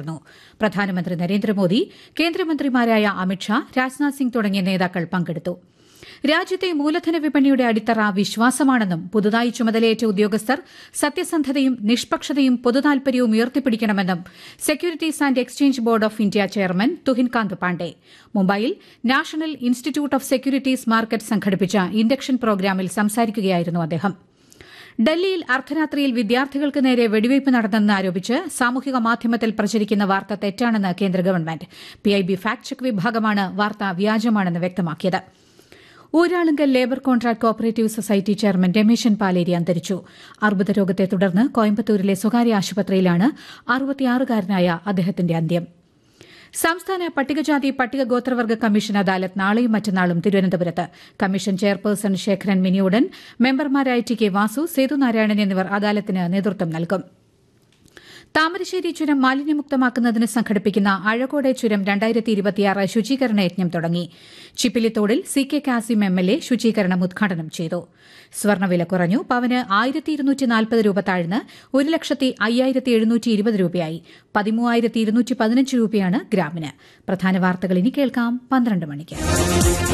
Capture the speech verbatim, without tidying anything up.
ചേർന്നു. പ്രധാനമന്ത്രി നരേന്ദ്രമോദി, കേന്ദ്രമന്ത്രിമാരായ അമിത്ഷാ, രാജ്നാഥ് സിംഗ് തുടങ്ങിയ നേതാക്കൾ പങ്കെടുത്തു. രാജ്യത്തെ മൂലധന വിപണിയുടെ അടിത്തറ വിശ്വാസമാണെന്നും പുതുതായി ചുമതലയേറ്റ ഉദ്യോഗസ്ഥർ സത്യസന്ധതയും നിഷ്പക്ഷതയും പൊതുതാൽപര്യവും ഉയർത്തിപ്പിടിക്കണമെന്നും securities and exchange board of India chairman Tuhin Kanta Pandey മുംബൈയിൽ national institute of securities market സംഘടിപ്പിച്ച ഇൻഡക്ഷൻ പ്രോഗ്രാമിൽ സംസാരിക്കുകയായിരുന്നു അദ്ദേഹം. ഡൽഹിയിൽ അർദ്ധരാത്രിയിൽ വിദ്യാർത്ഥികൾക്ക് നേരെ വെടിവയ്പ് നടന്നെന്ന് ആരോപിച്ച് സാമൂഹിക മാധ്യമത്തിൽ പ്രചരിക്കുന്ന വാർത്ത തെറ്റാണെന്ന് കേന്ദ്ര ഗവൺമെന്റ്. പിഐബി ഫാക്ട് ചെക്ക് വിഭാഗമാണ് വാർത്ത വ്യാജമാണെന്ന് വ്യക്തമാക്കിയത്. Uralungal labour contract cooperative society chairman Rameshan Paleri അന്തരിച്ചു. അർബുദ രോഗത്തെ തുടർന്ന് കോയമ്പത്തൂരിലെ സ്വകാര്യ ആശുപത്രിയിലാണ് അറുപത്തിയാറുകാരനായ അദ്ദേഹത്തിന്റെ അന്ത്യം. സംസ്ഥാന പട്ടികജാതി പട്ടികഗോത്രവർഗ കമ്മീഷൻ അദാലത്ത് നാളെയും മറ്റന്നാളും തിരുവനന്തപുരത്ത്. കമ്മീഷൻ ചെയർപേഴ്സൺ ശേഖരൻ മിനിയുടൻ, മെമ്പർമാരായ ടി കെ വാസു, സേതുനാരായണൻ എന്നിവർ അദാലത്തിന് നേതൃത്വം നൽകും. താമരശ്ശേരി ചുരം മാലിന്യമുക്തമാക്കുന്നതിന് സംഘടിപ്പിക്കുന്ന അഴകോടെ ചുരം രണ്ടായിരത്തി ഇരുപത്തിയാറ് ശുചീകരണ യജ്ഞം തുടങ്ങി. ചിപ്പിലിത്തോടിൽ C K Kasim M L A ശുചീകരണം ഉദ്ഘാടനം ചെയ്തു. സ്വർണ്ണവില കുറഞ്ഞു. പവന് ആയിരത്തി ഇരുന്നൂറ്റി നാൽപ്പത് രൂപ താഴ്ന്ന് ഒരു ലക്ഷത്തി അയ്യായിരത്തി എഴുന്നൂറ്റി ഇരുപത് രൂപയായി. പതിമൂവായിരത്തി ഇരുന്നൂറ്റി പതിനഞ്ച് രൂപയാണ് ഗ്രാമിന്. പ്രധാന വാർത്തകൾ ഇനി കേൾക്കാം പന്ത്രണ്ട് മണിക്ക്.